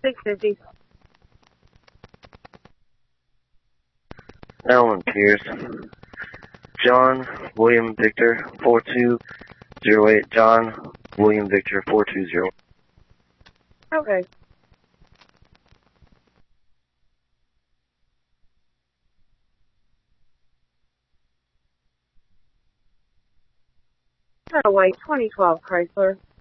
650. Alan Pierce. John William Victor 4208. John William Victor 420. Okay. Got a white 2012 Chrysler.